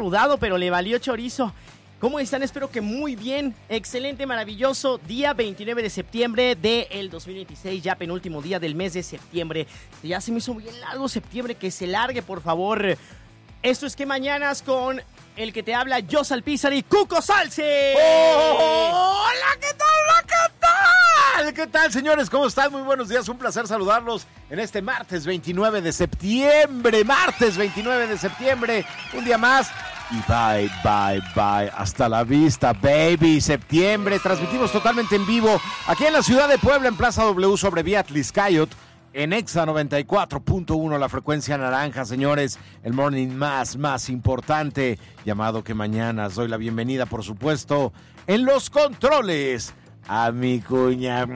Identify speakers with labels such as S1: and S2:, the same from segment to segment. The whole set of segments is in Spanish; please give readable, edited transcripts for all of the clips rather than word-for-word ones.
S1: saludado, pero le valió chorizo. ¿Cómo están? Espero que muy bien. Excelente, maravilloso. Día 29 de septiembre del 2026, ya penúltimo día del mes de septiembre. Ya se me hizo bien largo septiembre, que se largue, por favor. Esto es Que Mañanas con el que te habla, Jos Alpizar y Cuco Salce.
S2: ¡Hola! ¿Qué tal? Hola, ¿qué tal? ¿Qué tal, señores? ¿Cómo están? Muy buenos días. Un placer saludarlos en este martes 29 de septiembre. Martes 29 de septiembre. Un día más. Y bye, bye, bye. Hasta la vista, baby. Septiembre. Transmitimos totalmente en vivo aquí en la ciudad de Puebla, en Plaza W, sobre vía Tliscayot, en Exa 94.1, la frecuencia naranja, señores. El morning más importante, llamado Que Mañanas. Doy la bienvenida, por supuesto, en los controles a mi cuñadía,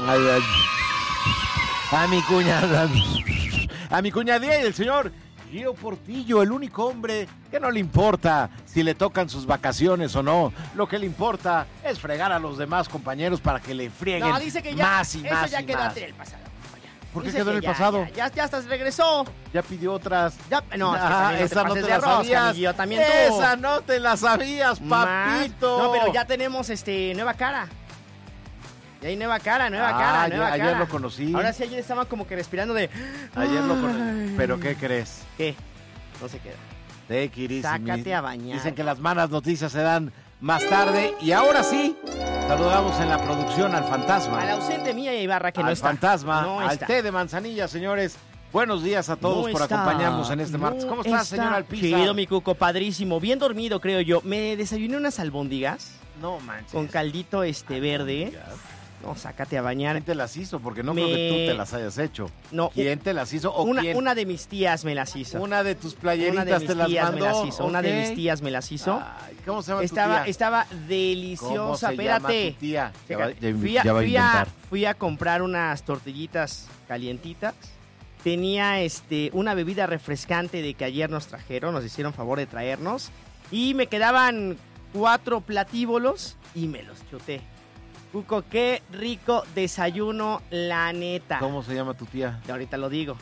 S2: y el señor Gio Portillo, el único hombre que no le importa si le tocan sus vacaciones o no. Lo que le importa es fregar a los demás compañeros para que le frieguen
S1: dice que ya,
S2: más y más.
S1: Eso ya
S2: y
S1: quedó
S2: más.
S1: en el pasado.
S2: ¿Por qué
S1: Dice
S2: quedó en el
S1: que
S2: pasado?
S1: Ya hasta se regresó.
S2: Ya pidió otras.
S1: Ya, no,
S2: esa no te la
S1: sabías.
S2: sabías.
S1: También tú.
S2: Esa no te la sabías, papito.
S1: No, pero ya tenemos nueva cara. Ya hay nueva cara.
S2: Ayer lo conocí.
S1: Ahora sí, ayer estaba como que respirando de...
S2: Ayer lo conocí. ¿Pero qué crees?
S1: ¿Qué? No se queda.
S2: Take it easy,
S1: Sácate a bañar.
S2: Dicen que las malas noticias se dan más tarde. Y ahora sí, saludamos en la producción al fantasma.
S1: Al ausente Mía Ibarra, que no está.
S2: Al fantasma,
S1: no
S2: al
S1: está.
S2: té de manzanilla, señores. Buenos días a todos
S1: No
S2: por
S1: está.
S2: acompañarnos en este martes. ¿Cómo estás, señor Alpizar?
S1: Chido, mi Cuco, padrísimo. Bien dormido, creo yo. Me desayuné unas albóndigas
S2: No manches.
S1: con caldito verde. No, sácate a bañar.
S2: ¿Quién te las hizo? Porque no creo que tú te las hayas hecho.
S1: No.
S2: ¿Quién te las hizo? ¿O quién?
S1: Una de mis tías me las hizo.
S2: Una de tus
S1: Una
S2: playeritas
S1: de mis
S2: te las
S1: tías
S2: mandó.
S1: me las hizo. Una de
S2: Ok.
S1: mis tías me las hizo.
S2: Ay, ¿cómo se llama tu tía?
S1: Estaba
S2: ¿Cómo
S1: deliciosa.
S2: se llama
S1: Espérate.
S2: tu tía?
S1: Fíjate,
S2: Ya va a inventar.
S1: fui a comprar unas tortillitas calientitas. Tenía una bebida refrescante de que ayer nos trajeron, nos hicieron favor de traernos. Y me quedaban 4 platíbolos y me los chuté. Cuco, qué rico desayuno, la neta.
S2: ¿Cómo se llama tu tía?
S1: Ahorita lo digo.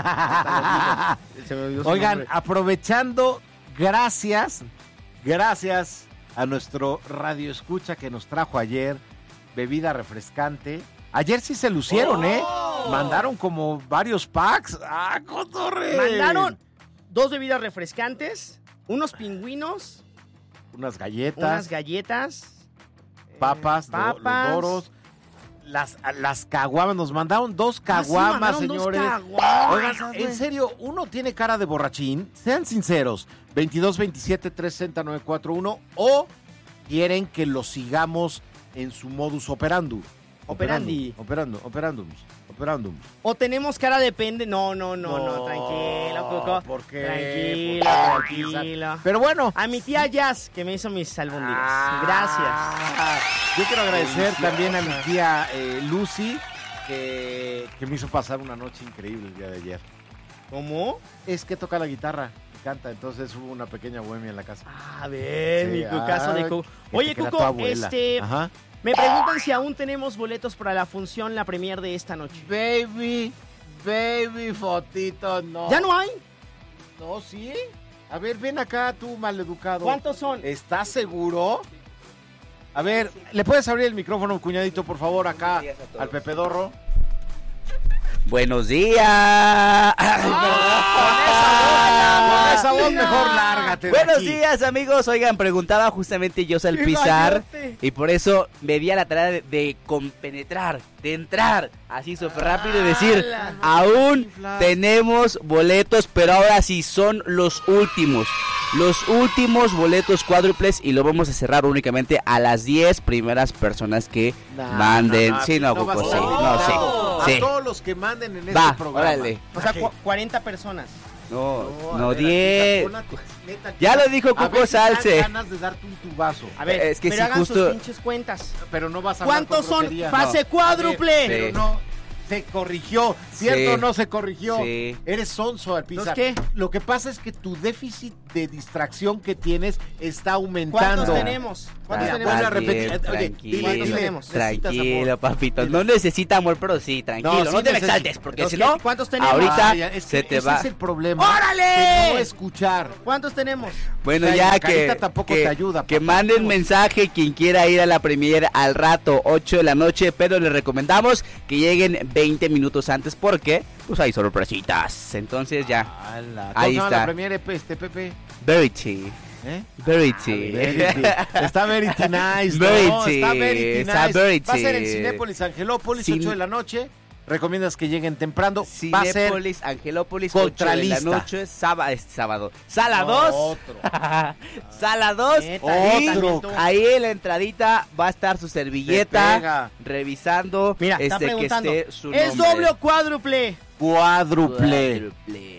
S1: Se me olvidó su
S2: Oigan,
S1: nombre.
S2: aprovechando, gracias a nuestro radio escucha que nos trajo ayer bebida refrescante. Ayer sí se lucieron, Mandaron como varios packs. ¡Ah, cotorre!
S1: Mandaron 2 bebidas refrescantes, unos pingüinos,
S2: unas galletas,
S1: unas galletas,
S2: papas, los doros, las caguamas. Nos mandaron 2 caguamas,
S1: mandaron 2
S2: señores.
S1: caguamas,
S2: Oigan,
S1: güey.
S2: en serio, uno tiene cara de borrachín. Sean sinceros. 22 27 360 941 o quieren que lo sigamos en su modus operandi.
S1: Operandi.
S2: Operandum.
S1: O tenemos cara de pende. No, tranquilo, Cuco.
S2: ¿Por qué?
S1: Tranquilo.
S2: Pero bueno.
S1: A mi tía Jazz, que me hizo mis albóndigas. Gracias.
S2: Yo quiero agradecer también a mi tía Lucy, que me hizo pasar una noche increíble el día de ayer.
S1: ¿Cómo?
S2: Es que toca la guitarra y canta, entonces hubo una pequeña bohemia en la casa.
S1: A ver,
S2: Sí,
S1: mi Cucazo de Cuco.
S2: que
S1: Oye,
S2: te crea tu
S1: Cuco,
S2: abuela. Ajá.
S1: me preguntan si aún tenemos boletos para la función, la premier de esta noche.
S2: Baby, fotito, no.
S1: ¿Ya no hay?
S2: No, ¿sí? A ver, ven acá tú, maleducado.
S1: ¿Cuántos son?
S2: ¿Estás seguro? A ver, ¿le puedes abrir el micrófono, cuñadito, por favor, acá al Pepe Dorro?
S3: Buenos días.
S2: Con esa voz mejor lárgate de
S3: Buenos
S2: aquí.
S3: días, amigos. Oigan, preguntaba justamente Jos Alpizar
S1: Imagínate.
S3: y por eso me di a la tarea de compenetrar, de entrar así súper rápido y decir, aún tenemos boletos, pero ahora sí son los últimos boletos cuádruples y lo vamos a cerrar únicamente a las 10 primeras personas que manden. Sí, no,
S2: vas
S3: Cuco,
S2: a
S3: sí,
S2: invitar
S3: no, sí.
S2: a
S3: Sí.
S2: todos los que manden en
S3: Va,
S2: este programa.
S3: órale.
S1: O sea, 40 personas.
S3: No,
S2: a ver,
S3: 10.
S2: aquí, neta,
S3: Ya lo dijo
S2: a
S3: Cuco
S2: ver si dan
S3: Salce.
S2: ganas de darte un tubazo,
S1: A ver,
S3: Es que
S1: pero
S3: sí,
S1: hagan
S3: justo-
S1: sus pinches cuentas.
S2: pero no vas a hablar
S1: ¿Cuántos
S2: con
S1: son?
S2: grosería.
S1: Fase
S2: No.
S1: cuádruple.
S2: A ver,
S3: Sí.
S2: pero no, se corrigió, ¿cierto?
S3: Sí.
S2: No se corrigió.
S3: Sí.
S2: Eres sonso, Alpizar.
S1: ¿Los qué?
S2: Lo que pasa es que tu déficit de distracción que tienes está aumentando.
S1: ¿Cuántos tenemos? ¿Cuántos
S2: Mira,
S1: tenemos?
S2: vuelve a repetir.
S3: Tranquilo,
S2: Oye,
S3: tranquilo,
S1: ¿cuántos tenemos?
S3: tranquilo, papito. No necesita amor, pero sí, tranquilo.
S2: No,
S3: No,
S2: sí
S3: te me
S2: necesita.
S3: exaltes, porque
S1: Los
S3: si
S1: que-
S3: no,
S1: ¿cuántos tenemos?
S3: ahorita
S2: ya, es que
S3: se te
S2: ese
S3: va.
S2: es el problema.
S1: ¡Órale!
S2: De no escuchar.
S1: ¿Cuántos tenemos?
S3: Bueno,
S2: O sea,
S3: ya
S2: la
S3: que,
S2: carita tampoco te ayuda,
S3: que
S2: papá.
S3: manden mensaje quien quiera ir a la premier al rato, 8 de la noche, pero les recomendamos que lleguen 20 minutos antes porque pues hay sorpresitas. Entonces ya, ahí
S2: ¿Cómo se llama
S3: está.
S2: la premiere, Pepe?
S3: Verity.
S2: ¿Eh?
S3: Verity.
S2: Está Verity Nice, ¿no?
S3: Verity,
S2: Está Verity
S3: está
S2: Nice.
S3: Verity.
S2: Va a ser en Cinépolis, Angelópolis, 8 de la noche. Recomiendas que lleguen temprano. Va a ser
S3: Cinépolis, Angelópolis, 8 de la
S2: Contralista.
S3: noche, sábado. Sala
S2: No,
S3: 2.
S2: otro.
S3: Sala 2.
S1: Neta,
S3: Y
S2: otro.
S3: ahí en la entradita va a estar su
S2: Se
S3: servilleta
S2: pega.
S3: revisando
S1: Mira, está
S3: que
S1: preguntando.
S3: esté su
S1: ¿Es
S3: nombre.
S1: doble o cuádruple?
S2: Cuádruple.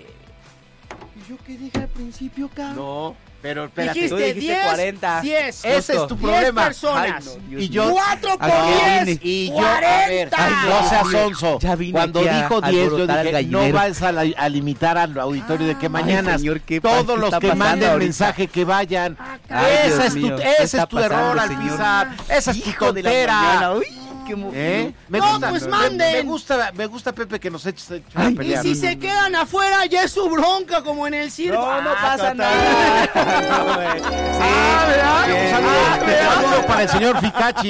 S1: ¿Y yo qué dije al principio, cabrón?
S2: No, pero espérate.
S3: Tú
S1: Dijiste
S3: dijiste
S1: 10,
S3: 40.
S1: 10.
S2: Ese es tu
S1: 10
S2: problema.
S1: personas.
S3: Ay, no, Dios
S2: Y
S3: mío.
S2: yo,
S1: 4 por
S3: Aquí
S1: 10.
S3: vine.
S2: y yo, a ver,
S1: 40.
S2: ay, no seas sonso.
S3: Ya vine
S2: Cuando
S3: aquí a
S2: dijo 10, yo
S3: alborotar al
S2: dije, no
S3: gallinero.
S2: vas a limitar al auditorio de que mañana
S3: señor, ¿qué
S2: todos los
S3: está
S2: que
S3: pasando
S2: manden
S3: ahorita?
S2: mensaje que vayan.
S3: Ay,
S2: Ese
S3: Dios
S2: es tu,
S3: mío, ¿qué
S2: ese
S3: está
S2: es tu error,
S3: pasando, señor?
S2: Alpizar. Esa es tu
S3: Hijo de la
S2: tontera.
S3: mañana. Uy, qué
S2: ¿Eh? Me
S1: No,
S2: gusta,
S1: pues
S2: me-
S1: manden.
S2: me gusta, Pepe, que nos eches a
S3: Ay,
S1: Y
S2: pelear.
S1: si se quedan afuera, ya es su bronca, como en el circo.
S3: No, no pasa
S2: total.
S3: nada.
S2: ¿Verdad? Un saludo para el señor Ficachi.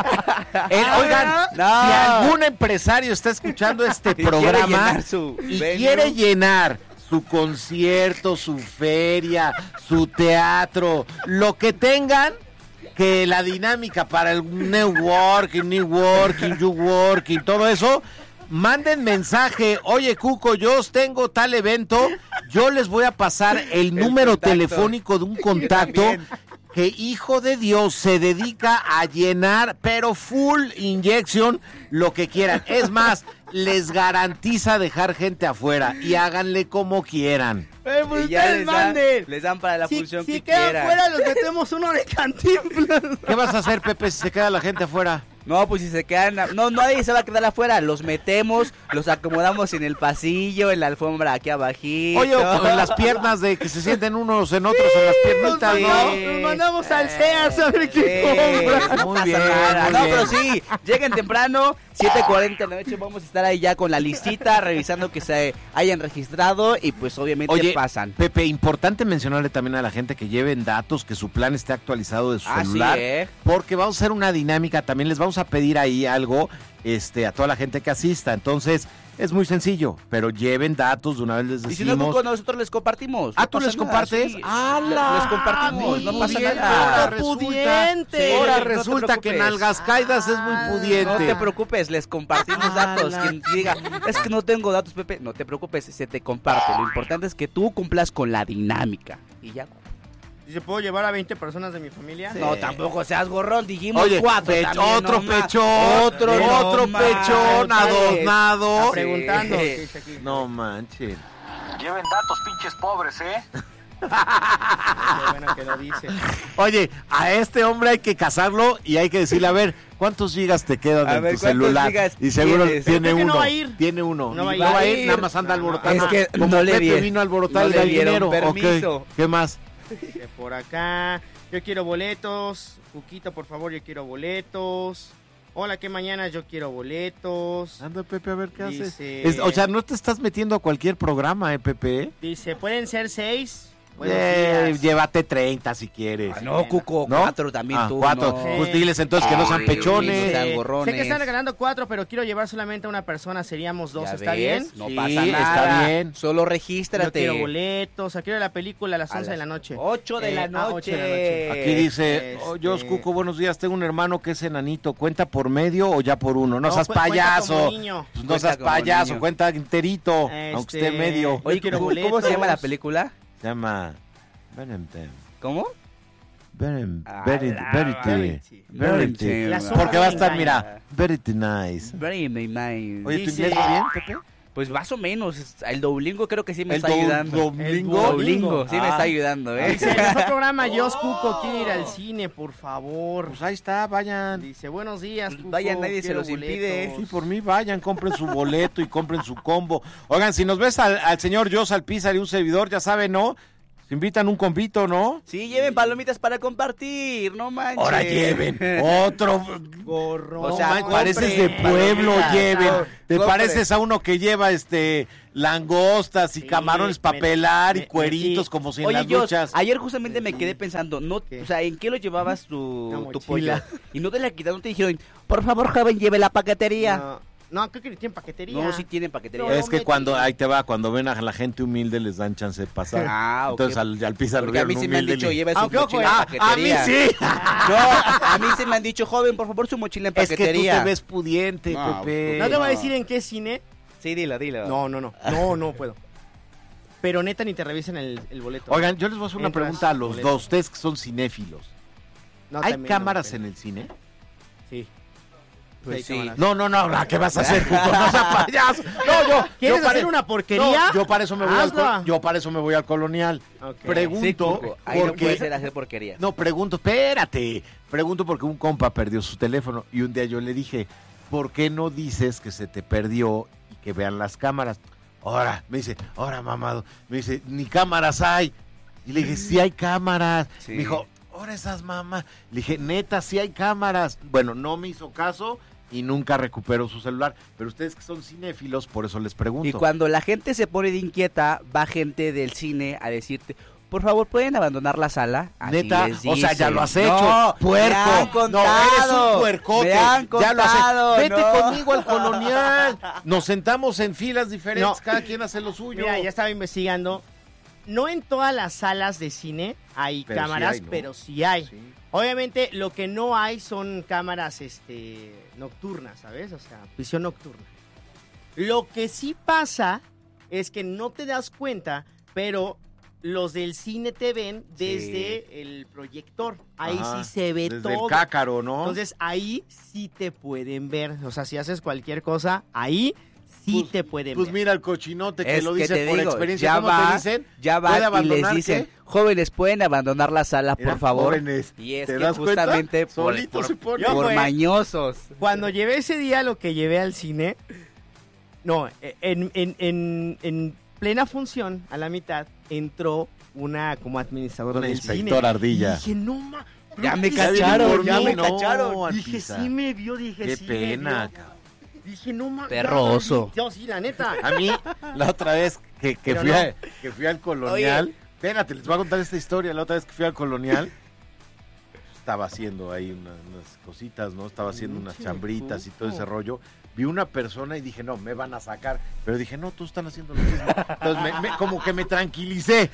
S2: Oigan,
S3: No.
S2: si algún empresario está escuchando este
S3: Y quiere
S2: programa
S3: llenar su
S2: y
S3: venue.
S2: quiere llenar su concierto, su feria, su teatro, lo que tengan, que la dinámica para el networking, you working, todo eso, manden mensaje. Oye, Cuco, yo os tengo tal evento, yo les voy a pasar el número
S3: contacto.
S2: telefónico de un contacto
S3: También.
S2: que, hijo de Dios, se dedica a llenar, pero full injection, lo que quieran. Es más, les garantiza dejar gente afuera y háganle como quieran.
S1: Pues
S3: Y ya
S1: ustedes manden.
S3: les dan para la
S1: Si
S3: función que
S1: quedan
S3: quieran.
S1: fuera, los metemos uno de Cantinflas.
S2: ¿Qué vas a hacer, Pepe, si se queda la gente afuera?
S3: No, pues si se quedan, no, nadie se va a quedar afuera, los metemos, los acomodamos en el pasillo, en la alfombra aquí abajito.
S2: Oye, o con las piernas de que se sienten unos en otros en las piernitas,
S1: Nos
S2: ¿no?
S1: mandamos, nos mandamos al Sears a ver qué compra.
S3: No
S2: Muy
S3: pasa
S2: bien,
S3: nada.
S2: muy
S3: No,
S2: bien.
S3: pero sí, lleguen temprano, 7:40 de la noche, vamos a estar ahí ya con la listita, revisando que se hayan registrado y pues obviamente
S2: Oye,
S3: pasan.
S2: Pepe, importante mencionarle también a la gente que lleven datos, que su plan esté actualizado de su
S3: Ah, sí,
S2: celular,
S3: ¿eh?
S2: porque vamos a hacer una dinámica, también les vamos a pedir ahí algo a toda la gente que asista. Entonces, es muy sencillo, pero lleven datos, de una vez les
S3: Y si no,
S2: decimos.
S3: Cuco, nosotros les compartimos.
S2: Ah,
S3: no
S2: ¿tú
S3: pasa
S2: les
S3: nada,
S2: compartes?
S3: sí.
S2: ¡Hala!
S3: Les compartimos, no
S2: Muy
S3: pasa
S2: bien,
S3: nada.
S2: ahora
S1: Pudiente.
S2: Ahora
S3: Sí, no te
S2: resulta que
S3: preocupes.
S2: Nalgas Caídas es muy pudiente.
S3: No te preocupes, les compartimos datos. Quien diga, es que no tengo datos, Pepe, no te preocupes, se te comparte. Lo importante es que tú cumplas con la dinámica. Y ya.
S1: ¿Y puedo llevar a 20 personas de mi familia?
S3: No, tampoco seas gorrón, dijimos
S2: Oye,
S3: 4.
S2: otro pechón, otro pechón adornado.
S1: Está preguntando.
S3: Sí.
S1: ¿Qué dice aquí?
S2: No manches.
S4: Lleven datos, pinches pobres, ¿eh?
S1: Qué bueno que lo dice.
S2: Oye, a este hombre hay que casarlo y hay que decirle, a ver, ¿cuántos gigas te quedan
S3: A
S2: en
S3: ver,
S2: tu
S3: ¿cuántos
S2: celular?
S3: gigas
S2: Y seguro
S3: tienes?
S2: tiene
S1: Creo que
S2: uno.
S1: no va a ir.
S2: Tiene uno.
S1: No va a
S2: Y
S1: ir.
S2: no va a
S3: ir.
S2: ir, nada más anda alborotando.
S3: Es que
S2: Como
S3: no le
S2: Pepe
S3: dieron-
S2: vino a alborotar
S3: no
S2: el
S3: le dieron
S2: gallinero.
S3: permiso.
S2: Ok, ¿qué más?
S1: Que por acá. Yo quiero boletos. Cuquito, por favor, yo quiero boletos. Hola, ¿qué mañana? Yo quiero boletos.
S2: Anda, Pepe, a ver qué haces.
S1: Dice-
S2: O sea, no te estás metiendo a cualquier programa, Pepe.
S1: Dice, ¿pueden ser 6? Buenos días.
S2: Llévate 30 si quieres.
S3: Ah, no, Cuco,
S2: ¿No?
S3: 4 también tú.
S2: 4.
S3: no.
S2: Pues diles entonces que no sean
S3: Ay,
S2: pechones.
S3: no sean
S1: Dice,
S3: gorrones.
S1: sé que están regalando 4, pero quiero llevar solamente a una persona. Seríamos 2,
S3: ¿Ya
S1: ¿está
S3: ves?
S1: bien?
S3: No
S2: Sí,
S3: pasa
S2: está
S3: nada.
S2: bien.
S3: Solo
S1: Yo
S3: regístrate.
S1: quiero boletos. Aquí quiero la película a las 11 de la noche.
S3: 8 de la
S1: Ah,
S3: noche.
S1: 8 de la noche.
S2: Aquí dice, Jos Cuco, buenos días, tengo un hermano que es enanito, ¿cuenta por medio o ya por uno? No,
S1: No,
S2: seas
S1: cuenta
S2: payaso,
S1: como niño.
S2: Pues no
S3: Cuenta
S2: seas
S3: como
S2: payaso,
S3: niño.
S2: cuenta enterito, aunque esté medio.
S3: Oye,
S1: quiero
S3: ¿cómo se
S1: boletos.
S3: llama la película?
S2: Se llama Verity.
S3: ¿Cómo?
S2: Verity.
S1: La
S2: Porque va a estar,
S1: sombra
S2: mira, Verity nice.
S3: Very nice.
S2: Oye, ¿tu
S1: Dice-
S2: inglés va bien, Pepe?
S3: Pues más o menos. El Duolingo creo que sí me
S2: El
S3: está ayudando.
S2: domingo.
S3: Duolingo, sí me
S2: Ah.
S3: está ayudando, ¿eh?
S1: Dice, el mejor programa, Jos Cuco, quiere ir al cine, por favor.
S2: Pues ahí está, vayan.
S1: Dice, buenos días, Cuco.
S3: Vayan, nadie se
S1: quiero
S3: los impide.
S2: Sí, por mí vayan, compren su boleto y compren su combo. Oigan, si nos ves al señor Jos Alpizar y un servidor, ya saben, ¿no? Se invitan un compito, ¿no?
S3: Sí, lleven palomitas para compartir, no manches.
S2: Ahora lleven otro
S1: Gorro.
S3: O sea,
S2: pareces de pueblo,
S3: palomitas.
S2: lleven.
S3: No,
S2: Te
S3: compre.
S2: pareces a uno que lleva langostas y
S1: Sí,
S2: camarones para pelar y
S1: me-
S2: cueritos
S1: sí.
S2: como si en
S3: Oye,
S2: las
S3: Jos,
S2: duchas.
S3: ayer justamente me quedé pensando, no,
S1: ¿Qué?
S3: o sea, ¿en qué lo llevabas
S1: Una
S3: tu pollo?
S1: mochila.
S3: Y no te la quitaron, te dijeron, por favor, joven, lleve la paquetería.
S1: No, creo que ni tienen paquetería.
S3: No, sí tienen paquetería.
S1: No,
S2: Es que
S1: metí.
S2: ahí te va, cuando ven a la gente humilde les dan chance de pasar.
S3: Ah, ok.
S2: Entonces al pisar
S3: Porque a mí sí me han dicho, lleve su
S1: Aunque, ojo,
S3: mochila en
S2: a mí
S3: paquetería.
S2: sí.
S3: No, a mí se me han dicho, joven, por favor, su mochila en
S2: Es que tú
S3: paquetería.
S2: te ves pudiente,
S3: No,
S2: Pepe.
S1: No te voy a decir en qué cine.
S3: Sí, dilo.
S1: No puedo. Pero neta ni te revisan el boleto.
S2: Oigan, yo les voy a hacer una
S1: Entras,
S2: pregunta a los
S1: boleto.
S2: dos, ustedes que son cinéfilos.
S1: No,
S2: ¿Hay
S1: también
S2: cámaras
S1: no,
S2: en el cine?
S1: Sí.
S3: Pues
S1: Hay
S3: sí.
S1: cámaras.
S2: No, ¿qué vas a hacer, Cuco? No seas payaso. No,
S1: ¿Quieres
S2: yo
S1: hacer una porquería?
S2: No, yo para eso me voy al Colonial.
S1: Ok.
S2: Pregunto,
S3: Sí, Cuco, ahí no
S2: porque
S3: puede ser hacer porquería.
S2: No, espérate. Pregunto porque un compa perdió su teléfono y un día yo le dije, ¿por qué no dices que se te perdió y que vean las cámaras? Me dice, mamado. Me dice, ni cámaras hay. Y le dije, sí hay cámaras.
S3: Sí.
S2: Me dijo, esas mamás. Le dije, neta, sí hay cámaras. Bueno, no me hizo caso y nunca recuperó su celular. Pero ustedes que son cinéfilos, por eso les pregunto.
S3: Y cuando la gente se pone de inquieta, va gente del cine a decirte, por favor, ¿pueden abandonar la sala? Así
S2: Neta,
S3: les
S2: o sea, ya
S3: dicen.
S2: lo has hecho,
S3: No,
S2: puerco.
S3: me han contado,
S2: no, eres un puercote.
S3: me han
S2: Ya lo has
S3: contado,
S2: hecho. Vete
S3: no.
S2: conmigo al Colonial. Nos sentamos en filas diferentes,
S1: No.
S2: cada quien hace lo suyo.
S1: Mira, ya estaba investigando. No en todas las salas de cine hay
S2: Pero sí
S1: cámaras,
S2: hay, ¿no?
S1: pero sí hay.
S2: Sí.
S1: Obviamente, lo que no hay son cámaras nocturnas, ¿sabes? O sea, visión nocturna. Lo que sí pasa es que no te das cuenta, pero los del cine te ven desde el proyector. Ahí
S2: Ajá,
S1: sí se ve
S2: desde
S1: todo.
S2: el cácaro, ¿no?
S1: Entonces, ahí sí te pueden ver. O sea, si haces cualquier cosa, ahí sí te pueden
S2: Pues
S1: ver.
S2: mira el cochinote que
S3: Es
S2: lo
S3: que
S2: dice
S3: te
S2: por
S3: digo,
S2: experiencia.
S3: ya
S2: ¿Cómo
S3: va,
S2: te dicen?
S3: ya
S2: ¿Puede
S3: van y les
S2: abandonar
S3: dicen,
S2: qué?
S3: jóvenes, ¿pueden abandonar la sala, por
S2: Mira,
S3: favor?
S2: jóvenes,
S3: Y es
S2: ¿te
S3: que
S2: das cuenta?
S3: justamente
S2: Solito se pone.
S1: Yo,
S3: por
S1: güey.
S3: mañosos.
S1: Cuando llevé ese día lo que llevé al cine, no, en plena función, a la mitad, entró una como administradora
S2: Una
S1: del
S2: inspectora
S1: cine.
S2: ardilla.
S1: Y dije, no ma.
S3: Ya me
S1: ¿qué
S3: cacharon,
S1: por
S3: ya
S1: mí?
S3: me
S2: No,
S3: cacharon.
S1: Dije,
S2: Alpisa.
S1: sí me vio, dije,
S2: Qué
S1: sí
S2: pena,
S1: me vio.
S2: cabrón.
S1: Dije, no ma.
S3: Perro oso.
S1: Yo sí, la neta.
S2: A mí, la otra vez que
S1: Pero
S2: fui,
S1: no.
S2: que fui al Colonial,
S3: Oye.
S2: espérate, les voy a contar esta historia. La otra vez que fui al Colonial, estaba haciendo ahí unas cositas, ¿no? Estaba haciendo unas chambritas y todo ese rollo. Vi una persona y dije, no, me van a sacar. Pero dije, no, todos están haciendo lo mismo. Entonces, como que me tranquilicé.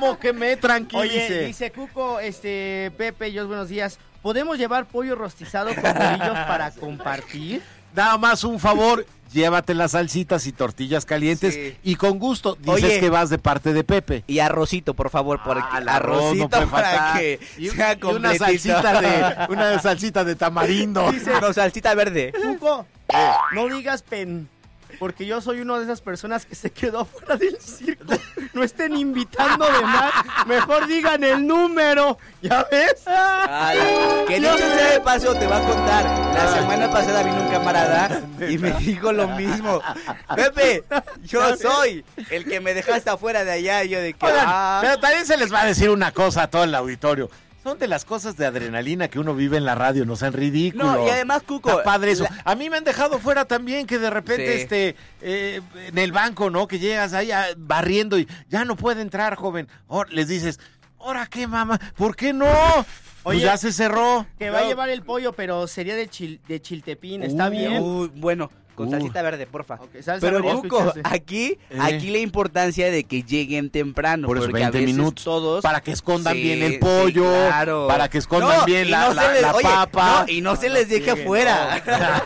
S1: Oye, dice Cuco, Pepe, yo buenos días. ¿Podemos llevar pollo rostizado con bolillos para compartir?
S2: Nada más un favor, llévate las salsitas y tortillas calientes
S3: Sí.
S2: y con gusto dices
S3: Oye.
S2: que vas de parte de Pepe.
S3: Y arrocito, por favor, porque
S2: el arroz
S3: arrocito
S2: no puede
S3: para
S2: faltar.
S3: que
S2: Y
S3: sea
S2: una
S3: completito.
S2: una salsita de tamarindo.
S3: No, salsita verde.
S1: Cuco, no digas porque yo soy una de esas personas que se quedó fuera del circo. No estén invitando de más. Mejor digan el número. ¿Ya ves?
S3: Ay, que dicho sea de paso, te va a contar. La semana pasada vino un camarada y me dijo lo mismo. Pepe, yo soy el que me dejaste afuera de allá. Y yo de que...
S2: Oigan, pero también se les va a decir una cosa a todo el auditorio. Son de las cosas de adrenalina que uno vive en la radio, no sean ridículos.
S3: No, y además, Cuco,
S2: Está padre eso.
S3: la-
S2: A mí me han dejado fuera también que de repente,
S3: Sí.
S2: en el banco, ¿no? Que llegas ahí barriendo y ya no puede entrar, joven. Les dices, ¿ahora qué, mamá? ¿Por qué no? Pues
S1: Oye,
S2: ya se cerró.
S1: Que va a llevar el pollo, pero sería de Chiltepín. ¿Está bien?
S3: Bueno, con
S2: Uh.
S3: salsita verde, porfa.
S1: Ok, salsa
S3: Pero
S1: verde,
S3: Cuco,
S1: escuchaste.
S3: aquí la importancia de que lleguen temprano.
S2: Por eso
S3: porque a
S2: 20
S3: veces
S2: minutos.
S3: todos...
S2: Para que escondan
S3: Sí,
S2: bien el
S3: sí,
S2: pollo.
S3: claro.
S2: Para que escondan bien
S3: y
S2: la,
S3: no
S2: la-
S3: se les-
S2: la
S3: oye,
S2: papa.
S3: no, y no se les deje afuera.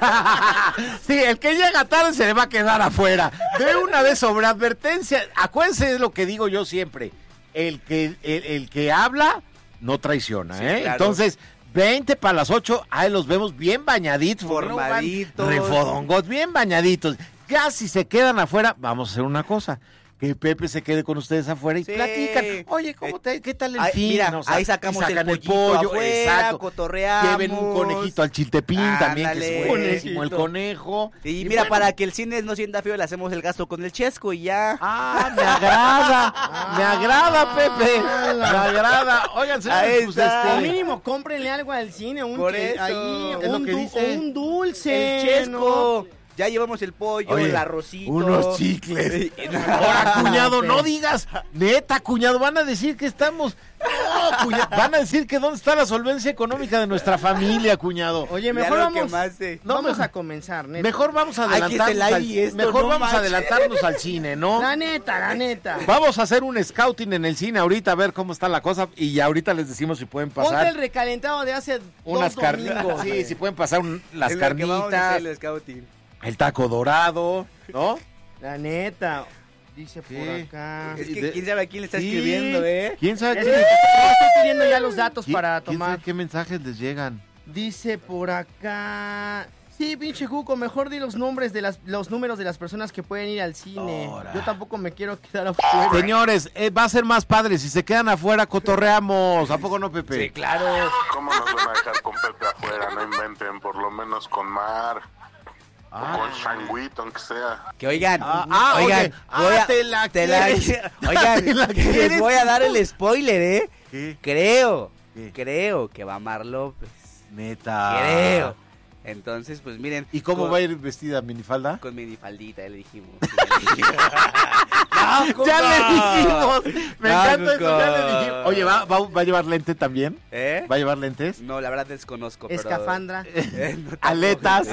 S2: Sí, el que llega tarde se le va a quedar afuera. De una vez sobre advertencia, acuérdense de lo que digo yo siempre. El que habla no traiciona,
S3: Sí,
S2: ¿eh?
S3: claro.
S2: Entonces, 20 para las 8, ahí los vemos bien bañaditos.
S3: Formaditos.
S2: Refodongos, bien bañaditos. Ya si se quedan afuera, vamos a hacer una cosa. que Pepe se quede con ustedes afuera y
S3: Sí.
S2: platican. Oye, ¿qué tal el
S3: Ahí,
S2: fin?
S3: mira,
S2: O sea,
S3: ahí sacamos
S2: y sacan
S3: el pollito afuera,
S2: exacto.
S3: cotorreamos.
S2: Lleven un conejito al chiltepín también, que
S3: Ándale.
S2: es buenísimo, el conejo.
S3: Y mira, para que el cine no sienta feo, le hacemos el gasto con el chesco y ya.
S2: Me agrada, Pepe, me agrada. Oigan,
S3: Ahí
S2: señores, pues
S3: está.
S1: O mínimo, cómprenle algo al cine,
S3: Por eso.
S2: Es lo que dice.
S1: un dulce.
S3: El chesco. Ya llevamos el pollo,
S2: Oye,
S3: el arrocito.
S2: unos chicles.
S3: Sí.
S2: Ahora, cuñado, no digas. Neta, cuñado, van a decir que estamos... No, cuñado, van a decir que dónde está la solvencia económica de nuestra familia, cuñado.
S1: Oye,
S3: Ya
S1: mejor
S3: lo
S1: vamos,
S3: quemaste.
S1: vamos a comenzar, neta.
S2: Mejor vamos a
S3: Ay, que
S2: adelantarnos,
S3: es el aire y esto,
S2: mejor
S3: no
S2: vamos a
S3: manches.
S2: adelantarnos al cine, ¿no?
S1: La neta.
S2: Vamos a hacer un scouting en el cine ahorita, a ver cómo está la cosa, y ya ahorita les decimos si pueden
S1: Ponte
S2: pasar
S1: el recalentado de hace
S2: unas
S1: 2
S2: carnitas.
S1: domingos.
S2: Sí,
S1: güey.
S2: si pueden pasar las
S3: Es lo que vamos a
S2: carnitas,
S3: hacer, el scouting.
S2: el taco dorado, ¿no?
S1: La neta. Dice por
S2: Sí.
S1: acá.
S3: Es
S2: Y
S3: que
S2: de-
S3: quién sabe a quién le está
S2: Sí.
S3: escribiendo, ¿eh?
S2: ¿Quién sabe
S1: Es
S2: qué?
S1: que estoy pidiendo ya los datos para
S2: ¿Quién
S1: tomar.
S2: sabe qué mensajes les llegan?
S1: Dice por acá. Sí, pinche Cuco, mejor di los nombres de los números de las personas que pueden ir al cine.
S2: Ahora.
S1: Yo tampoco me quiero quedar afuera.
S2: Señores, va a ser más padre. Si se quedan afuera, cotorreamos. ¿A poco no, Pepe?
S3: Sí, claro.
S5: ¿Cómo nos van a dejar con Pepe afuera? No inventen, por lo menos con Mar. O con Shanguito, aunque sea.
S3: Que oigan,
S2: oye, te la quieres.
S3: oigan,
S2: Te la
S3: que
S2: quieres.
S3: les voy a dar el spoiler, ¿eh?
S2: ¿Qué?
S3: Creo
S2: ¿Qué?
S3: que va Mar López.
S2: Neta.
S3: Creo. Entonces, pues miren.
S2: ¿Y cómo
S3: con-
S2: va a ir vestida, minifalda?
S3: Con minifaldita, ya le dijimos.
S2: Ya le dijimos. Me
S3: No,
S2: encanta eso, ya le
S3: Cuco.
S2: dijimos. Oye, ¿va a llevar lente también?
S3: ¿Eh?
S2: ¿Va a llevar lentes?
S3: No, la verdad desconozco, pero...
S1: Escafandra.
S3: No tanto.
S2: Aletas.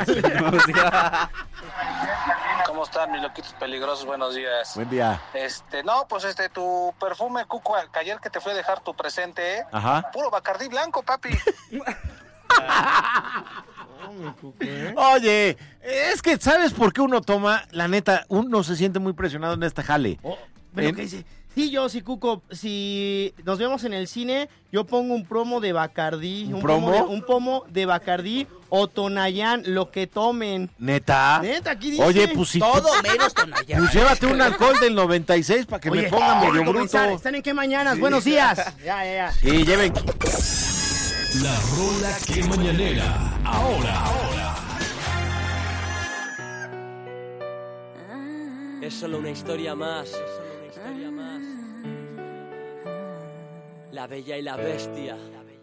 S4: ¿Cómo están, mis loquitos peligrosos? Buenos días.
S2: Buen día.
S4: No, pues tu perfume, Cuco, que ayer que te fui a dejar tu presente, ¿eh?
S2: Ajá.
S4: Puro Bacardí blanco, papi.
S2: Oye, es que ¿sabes por qué uno toma? La neta, uno se siente muy presionado en este jale.
S1: Bueno, ¿qué dice? Sí, yo, sí, Cuco, si nos vemos en el cine, yo pongo un promo de Bacardí.
S2: ¿Un promo?
S1: Un pomo de Bacardí o Tonayán, lo que tomen.
S2: ¿Neta?
S1: Neta, aquí dice.
S2: Oye, pues si
S3: Todo menos Tonayán.
S2: pues llévate un alcohol del 96 para que
S1: Oye,
S2: me ponga
S1: hay que
S2: medio
S1: comenzar.
S2: bruto.
S1: ¿Están en qué mañanas? Buenos días. Ya.
S2: Sí, lleven.
S6: La rola que mañanera. Ahora.
S7: Es solo una historia más. La Bella y la Bestia.